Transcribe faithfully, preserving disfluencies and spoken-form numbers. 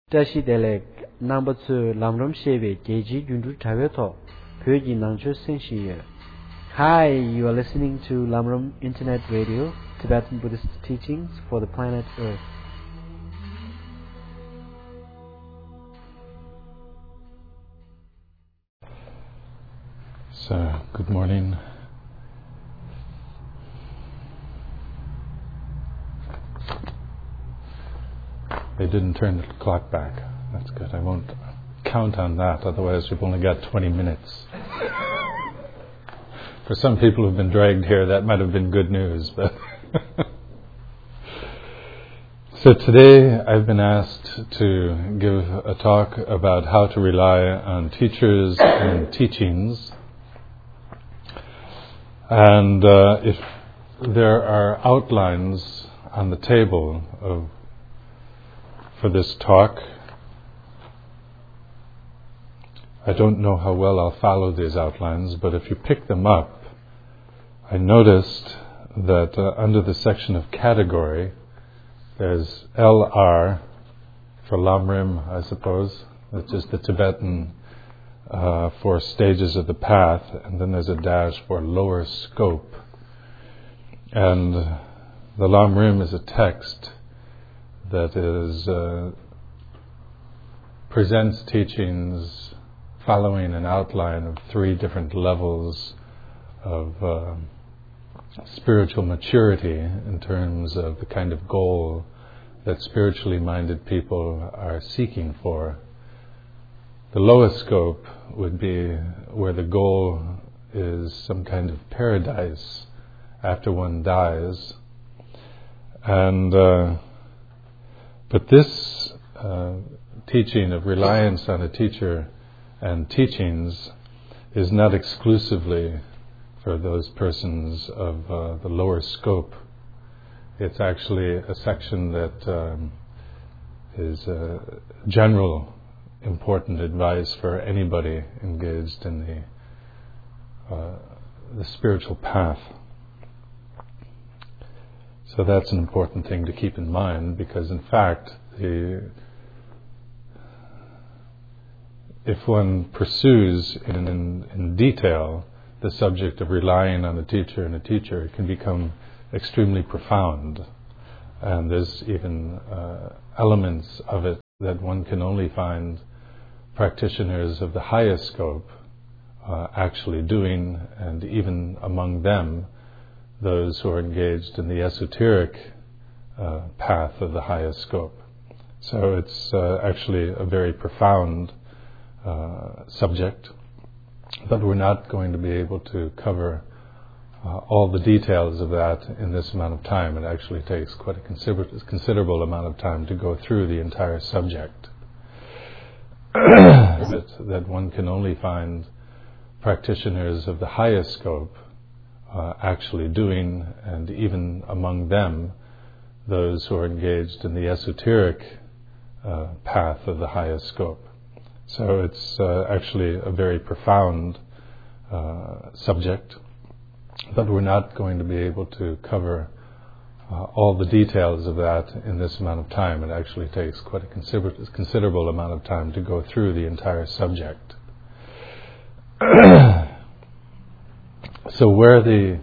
Tashi Delek number two Lamram Sheve Geji Yundu Taveto Pyogi Nangcho Senshiye. Hi, you are listening to Lamram Internet Radio, Tibetan Buddhist teachings for the planet Earth. So, good morning. They didn't turn the clock back. That's good. I won't count on that, otherwise we've only got twenty minutes. For some people who've been dragged here, that might have been good news. But so today I've been asked to give a talk about how to rely on teachers and teachings. And uh, if there are outlines on the table of for this talk, I don't know how well I'll follow these outlines, but if you pick them up, I noticed that uh, under the section of category, there's L R for Lamrim, I suppose, which is the Tibetan uh, for stages of the path, and then there's a dash for lower scope. And the Lamrim is a text that is uh, presents teachings following an outline of three different levels of uh, spiritual maturity in terms of the kind of goal that spiritually minded people are seeking for. The lowest scope would be where the goal is some kind of paradise after one dies. And uh, But this uh, teaching of reliance on a teacher and teachings is not exclusively for those persons of uh, the lower scope. It's actually a section that um, is uh, general important advice for anybody engaged in the uh, the spiritual path. So that's an important thing to keep in mind, because in fact, the, if one pursues in, in, in detail the subject of relying on a teacher and a teacher, it can become extremely profound. And there's even uh, elements of it that one can only find practitioners of the highest scope uh, actually doing, and even among them, those who are engaged in the esoteric uh, path of the highest scope. So it's uh, actually a very profound uh, subject, but we're not going to be able to cover uh, all the details of that in this amount of time. It actually takes quite a consider- considerable amount of time to go through the entire subject. that, that one can only find practitioners of the highest scope Uh, actually doing, and even among them, those who are engaged in the esoteric uh, path of the highest scope. So it's uh, actually a very profound uh, subject, but we're not going to be able to cover uh, all the details of that in this amount of time. It actually takes quite a consider- considerable amount of time to go through the entire subject. So where the